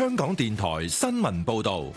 香港電台新聞報道。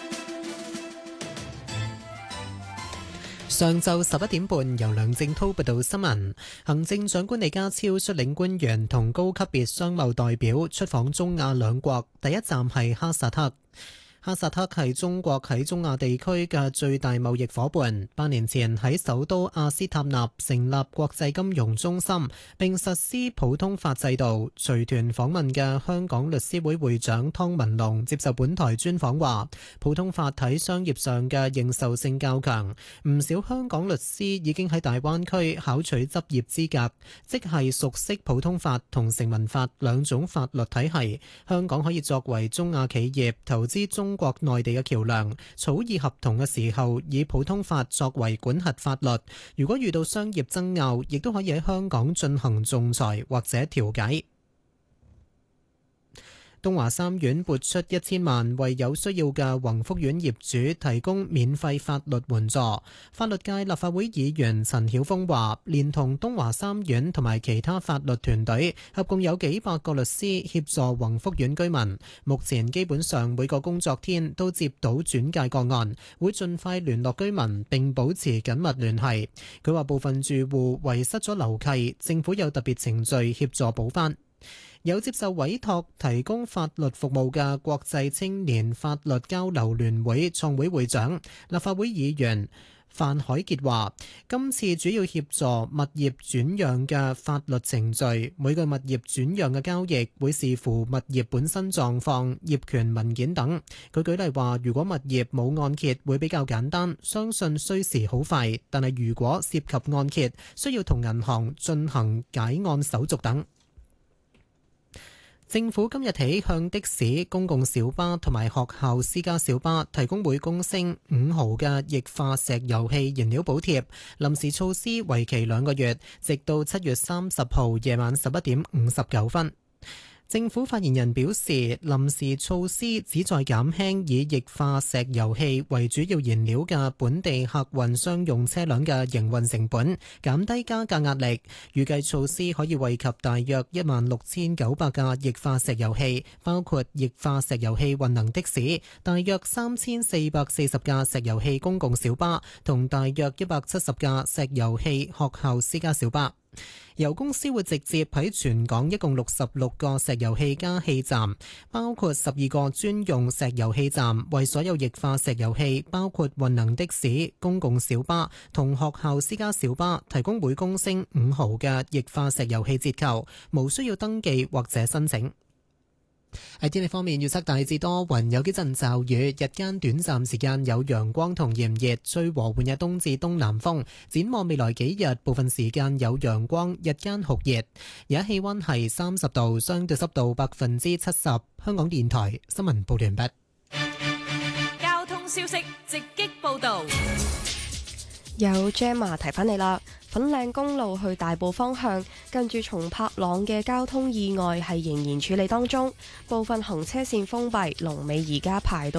上晝11點半，由梁正滔報道新聞。行政長官李家超率領官員同高級別商貿代表出訪中亞兩國，第一站係哈薩克。哈薩克係中國喺中亞地區嘅最大貿易夥伴。8年前喺首都阿斯塔納成立國際金融中心，並實施普通法制度。隨團訪問嘅香港律師會會長湯文龍接受本台專訪話，普通法喺商業上嘅認受性較強，唔少香港律師已經喺大灣區考取執業資格，即係熟悉普通法同成文法兩種法律體系。香港可以作為中亞企業投資中國內地嘅橋樑，草擬合同嘅時候以普通法作為管轄法律。如果遇到商業爭拗，亦都可以喺香港進行仲裁或者調解。東華三院撥出1000萬為有需要嘅宏福苑業主提供免費法律援助。法律界立法會議員陳曉峰話，連同東華三院同埋其他法律團隊，合共有幾百個律師協助宏福苑居民。目前基本上每個工作天都接到轉介個案，會盡快聯絡居民並保持緊密聯繫。佢話部分住戶遺失咗樓契，政府有特別程序協助補返。有接受委託提供法律服務嘅國際青年法律交流聯會創會會長、立法會議員范海傑話，今次主要協助物業轉讓嘅法律程序，每個物業轉讓嘅交易會視乎物業本身狀況、業權文件等。佢舉例話，如果物業冇按揭會比較簡單，相信需時好快，但係如果涉及按揭，需要同銀行進行解案手續等。政府今日起向的士、公共小巴同埋學校私家小巴提供每公升5毫嘅液化石油氣燃料補貼，臨時措施為期2個月，直到7月30號夜晚11點59分。政府發言人表示，臨時措施旨在減輕以液化石油氣為主要燃料嘅本地客運商用車輛嘅營運成本，減低加價壓力。預計措施可以惠及大約16,900架液化石油氣，包括液化石油氣混能的士，大約3,440架石油氣公共小巴，同大約170架石油氣學校私家小巴。油公司會直接喺全港一共66個石油氣加氣站，包括12個專用石油氣站，為所有液化石油氣，包括混能的士、公共小巴同學校私家小巴，提供每公升5毫嘅液化石油氣折扣，無需要登記或者申請。喺天氣方面，預測大致多雲，有幾陣驟雨，日間短暫時間有陽光同炎熱，吹和緩嘅東至東南風。展望未來幾日，部分時間有陽光，日間酷熱。而家氣溫係30度，相對濕度70%。香港電台新聞報道完畢。 交通消息直擊報道。 有 Gemma 提返你啦，粉嶺公路去大埔方向，近住松柏塱嘅交通意外係仍然處理當中，部分行車線封閉，龍尾而家排到